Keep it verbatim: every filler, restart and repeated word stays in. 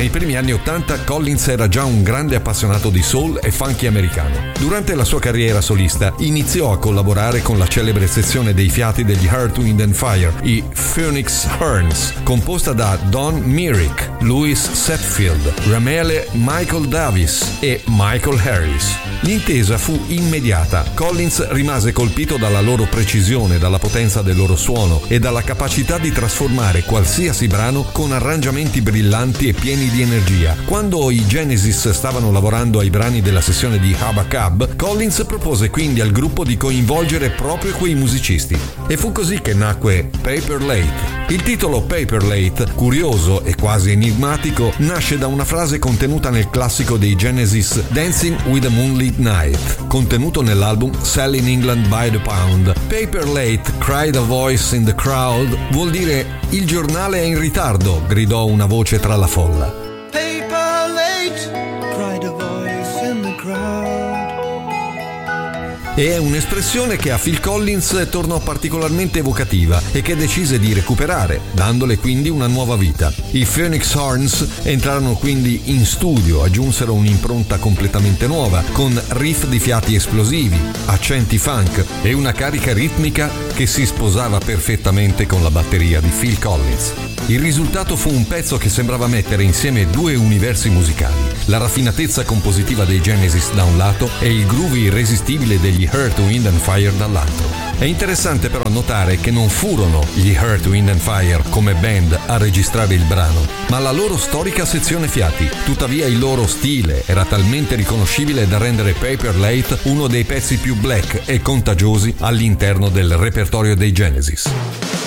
Nei primi anni ottanta Collins era già un grande appassionato di soul e funky americano. Durante la sua carriera solista iniziò a collaborare con la celebre sezione dei fiati degli Earth, Wind and Fire, i Phoenix Horns, composta da Don Myrick, Louis Hetfield, Ramele Michael Davis e Michael Harris. L'intesa fu immediata. Collins rimase colpito dalla loro precisione, dalla potenza del loro suono e dalla capacità di trasformare qualsiasi brano con arrangiamenti brillanti e pieni di energia. Quando i Genesis stavano lavorando ai brani della sessione di Hubba Cub, Collins propose quindi al gruppo di coinvolgere proprio quei musicisti. E fu così che nacque Paper Late. Il titolo Paper Late, curioso e quasi enigmatico, nasce da una frase contenuta nel classico dei Genesis Dancing with a Moonlit Night, contenuto nell'album Selling England by the Pound. Paper Late, cried a voice in the crowd, vuol dire il giornale è in ritardo, gridò una voce tra la folla. Paper late, cried a voice in the crowd. E è un'espressione che a Phil Collins tornò particolarmente evocativa e che decise di recuperare, dandole quindi una nuova vita. I Phoenix Horns entrarono quindi in studio, aggiunsero un'impronta completamente nuova, con riff di fiati esplosivi, accenti funk e una carica ritmica che si sposava perfettamente con la batteria di Phil Collins. Il risultato fu un pezzo che sembrava mettere insieme due universi musicali, la raffinatezza compositiva dei Genesis da un lato e il groove irresistibile degli Earth, Wind and Fire dall'altro. È interessante però notare che non furono gli Earth, Wind and Fire come band a registrare il brano, ma la loro storica sezione fiati. Tuttavia il loro stile era talmente riconoscibile da rendere Paper Late uno dei pezzi più black e contagiosi all'interno del repertorio dei Genesis.